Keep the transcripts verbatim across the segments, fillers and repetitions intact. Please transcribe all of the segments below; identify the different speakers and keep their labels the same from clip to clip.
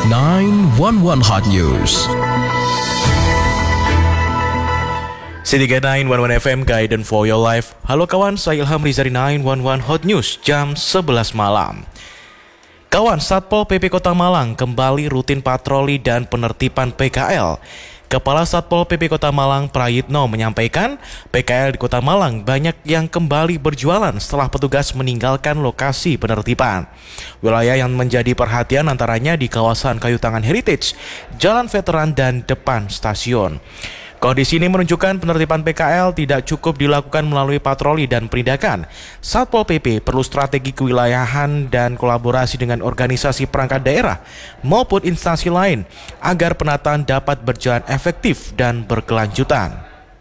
Speaker 1: sembilan satu satu Hot News.
Speaker 2: C tiga sembilan satu satu F M, Guidance for your life. Halo kawan, saya Ilham Riza di sembilan satu satu Hot News jam sebelas malam. Kawan, Satpol P P Kota Malang kembali rutin patroli dan penertiban P K L. Kepala Satpol P P Kota Malang Prayitno menyampaikan, P K L di Kota Malang banyak yang kembali berjualan setelah petugas meninggalkan lokasi penertiban. Wilayah yang menjadi perhatian antaranya di kawasan Kayu Tangan Heritage, Jalan Veteran dan depan stasiun. Kondisi ini menunjukkan penertiban P K L tidak cukup dilakukan melalui patroli dan penindakan. Satpol P P perlu strategi kewilayahan dan kolaborasi dengan organisasi perangkat daerah maupun instansi lain agar penataan dapat berjalan efektif dan berkelanjutan.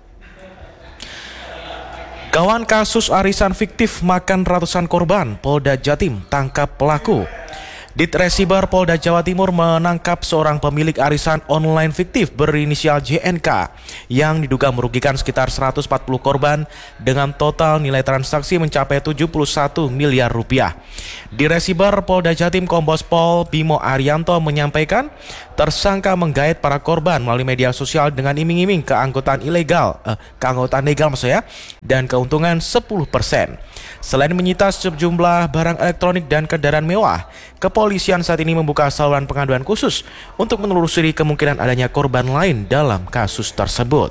Speaker 2: Kawan, kasus arisan fiktif makan ratusan korban, Polda Jatim tangkap pelaku. Ditresibar Polda Jawa Timur menangkap seorang pemilik arisan online fiktif berinisial J N K yang diduga merugikan sekitar seratus empat puluh korban dengan total nilai transaksi mencapai tujuh puluh satu miliar rupiah. Diresibar Polda Jatim Kombes Pol Bimo Arianto menyampaikan tersangka menggait para korban melalui media sosial dengan iming-iming keanggotaan ilegal, eh, keanggotaan legal maksudnya, dan keuntungan sepuluh persen. Selain menyita sejumlah barang elektronik dan kendaraan mewah, kepolisian saat ini membuka saluran pengaduan khusus untuk menelusuri kemungkinan adanya korban lain dalam kasus tersebut.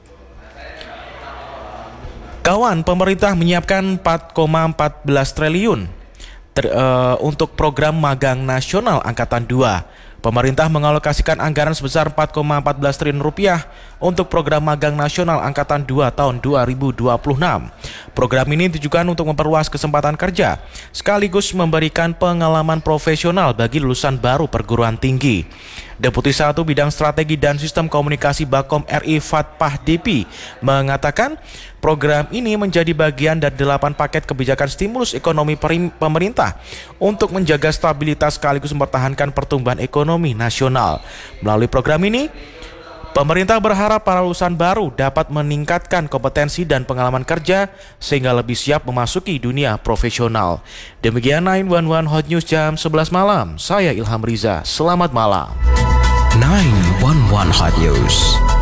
Speaker 2: Kawan, pemerintah menyiapkan empat koma satu empat triliun ter, uh, untuk program magang nasional Angkatan dua. Pemerintah mengalokasikan anggaran sebesar empat koma satu empat triliun rupiah untuk program magang nasional Angkatan dua tahun dua ribu dua puluh enam. Program ini ditujukan untuk memperluas kesempatan kerja, sekaligus memberikan pengalaman profesional bagi lulusan baru perguruan tinggi. Deputi satu Bidang Strategi dan Sistem Komunikasi Bakom R I Fatpah Depi mengatakan program ini menjadi bagian dari delapan paket kebijakan stimulus ekonomi pemerintah untuk menjaga stabilitas sekaligus mempertahankan pertumbuhan ekonomi nasional. Melalui program ini, pemerintah berharap para lulusan baru dapat meningkatkan kompetensi dan pengalaman kerja sehingga lebih siap memasuki dunia profesional. Demikian sembilan satu satu Hot News jam sebelas malam. Saya Ilham Riza. Selamat malam.
Speaker 1: sembilan satu satu Hot News.